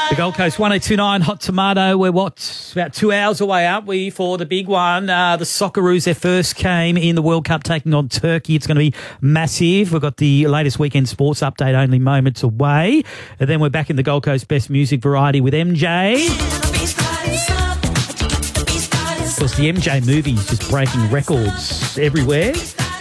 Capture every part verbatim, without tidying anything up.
The Gold Coast one oh two point nine Hot Tomato. We're what, about two hours away, aren't we, for the big one? Uh, the Socceroos, their first game in the World Cup, taking on Turkey. It's going to be massive. We've got the latest weekend sports update only moments away. And then we're back in the Gold Coast Best Music Variety with M J. Of course, the M J movie is just breaking records everywhere.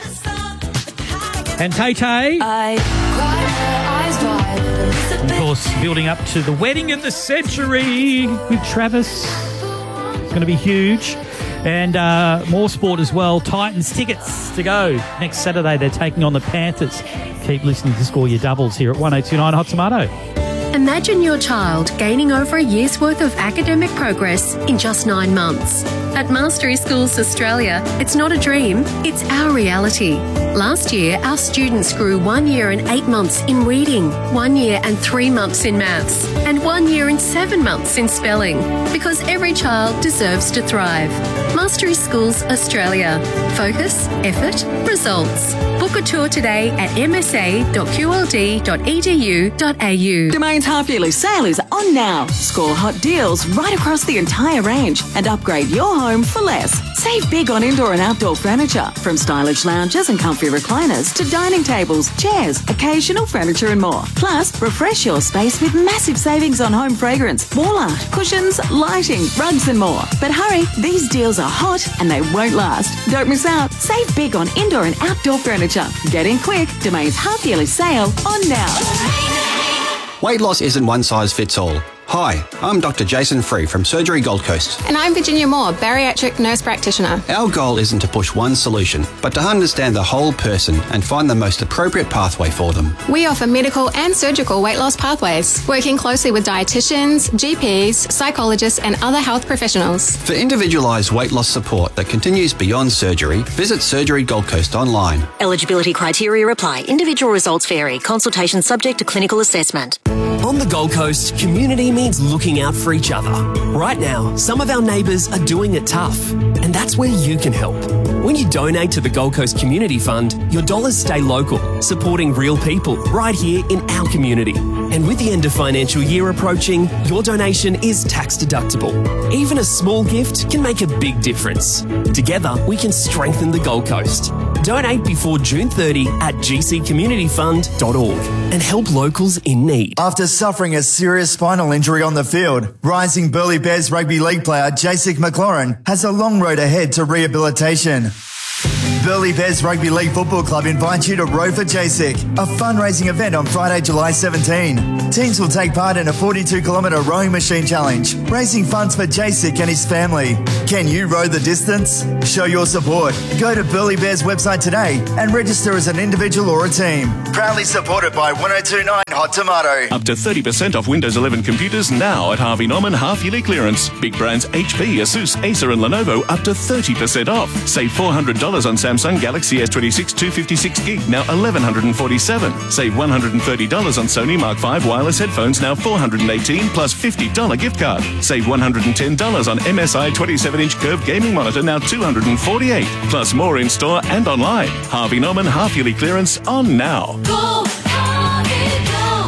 And Tay-Tay. I cried my eyes wide. And of course, building up to the wedding of the century with Travis. It's going to be huge. And uh, more sport as well. Titans tickets to go. Next Saturday, they're taking on the Panthers. Keep listening to Score Your Doubles here at one oh two point nine Hot Tomato. Imagine your child gaining over a year's worth of academic progress in just nine months. At Mastery Schools Australia, it's not a dream, it's our reality. Last year, our students grew one year and eight months in reading, one year and three months in maths, and one year and seven months in spelling, because every child deserves to thrive. Mastery Schools Australia. Focus, effort, results. Book a tour today at m s a dot q l d dot e d u dot a u. Domain's half-yearly sale is on now. Score hot deals right across the entire range and upgrade your home for less. Save big on indoor and outdoor furniture, from stylish lounges and comfy recliners to dining tables, chairs, occasional furniture and more. Plus, refresh your space with massive savings on home fragrance, wall art, cushions, lighting, rugs and more. But hurry, these deals are hot and they won't last. Don't miss out. Save big on indoor and outdoor furniture. Get in quick. Domain's half-yearly sale on now. Weight loss isn't one size fits all. Hi, I'm Doctor Jason Free from Surgery Gold Coast. And I'm Virginia Moore, bariatric nurse practitioner. Our goal isn't to push one solution, but to understand the whole person and find the most appropriate pathway for them. We offer medical and surgical weight loss pathways, working closely with dietitians, G Ps, psychologists and other health professionals. For individualised weight loss support that continues beyond surgery, visit Surgery Gold Coast online. Eligibility criteria apply. Individual results vary. Consultation subject to clinical assessment. On the Gold Coast, community means looking out for each other. Right now, some of our neighbours are doing it tough, and that's where you can help. When you donate to the Gold Coast Community Fund, your dollars stay local, supporting real people right here in our community. And with the end of financial year approaching, your donation is tax deductible. Even a small gift can make a big difference. Together, we can strengthen the Gold Coast. Donate before June thirtieth at g c community fund dot org and help locals in need. After suffering a serious spinal injury on the field, rising Burleigh Bears rugby league player Jacek McLaurin has a long road ahead to rehabilitation. Burleigh Bears Rugby League Football Club invites you to Row for Jacek, a fundraising event on Friday, July seventeenth. Teams will take part in a forty-two kilometre rowing machine challenge, raising funds for Jacek and his family. Can you row the distance? Show your support. Go to Burleigh Bears website today and register as an individual or a team. Proudly supported by one oh two point nine Hot Tomato. Up to thirty percent off Windows eleven computers now at Harvey Norman half-yearly clearance. Big brands H P, Asus, Acer and Lenovo up to thirty percent off. Save four hundred dollars on Samsung Galaxy S twenty-six two fifty-six gig, now eleven forty-seven. Save one hundred thirty dollars on Sony Mark five wireless headphones, now four hundred eighteen plus fifty dollars gift card. Save one hundred ten dollars on M S I twenty-seven inch curved gaming monitor, now two hundred forty-eight dollars. Plus more in store and online. Harvey Norman half-yearly clearance on now. Go, Harvey,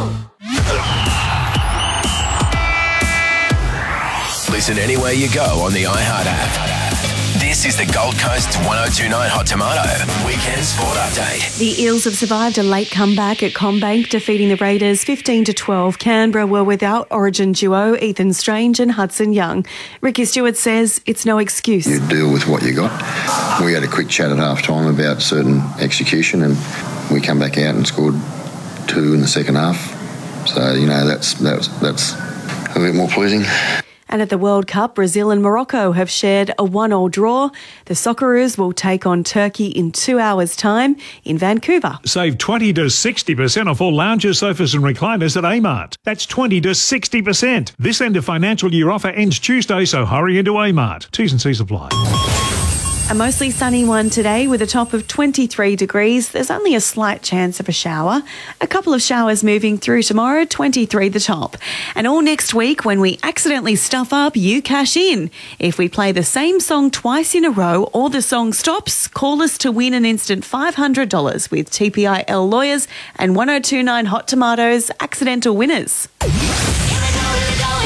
go. Listen anywhere you go on the iHeart app. This is the Gold Coast one oh two point nine Hot Tomato Weekend Sport Update. The Eels have survived a late comeback at CommBank, defeating the Raiders fifteen to twelve. Canberra were without Origin duo Ethan Strange and Hudson Young. Ricky Stewart says it's no excuse. You deal with what you got. We had a quick chat at half time about certain execution, and we come back out and scored two in the second half. So, you know, that's that's that's a bit more pleasing. And at the World Cup, Brazil and Morocco have shared a one-all draw. The Socceroos will take on Turkey in two hours' time in Vancouver. Save twenty to sixty percent off all lounges, sofas and recliners at A-Mart. That's twenty to sixty percent. This end of financial year offer ends Tuesday, so hurry into A-Mart. T's and C's apply. A mostly sunny one today with a top of twenty-three degrees. There's only a slight chance of a shower. A couple of showers moving through tomorrow, twenty-three the top. And all next week, when we accidentally stuff up, you cash in. If we play the same song twice in a row or the song stops, call us to win an instant five hundred dollars with T P I L Lawyers and one oh two point nine Hot Tomatoes accidental winners. Here we go, here we go.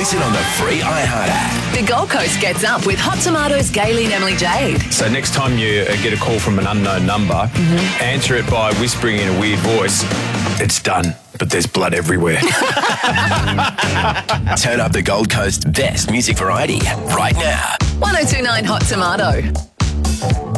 Listen on the free iHeart app. The Gold Coast gets up with Hot Tomatoes, Gaylene Emily Jade. So next time you uh, get a call from an unknown number, mm-hmm. answer it by whispering in a weird voice, "It's done, but there's blood everywhere." Turn up the Gold Coast's best music variety right now. one oh two nine Hot Tomato.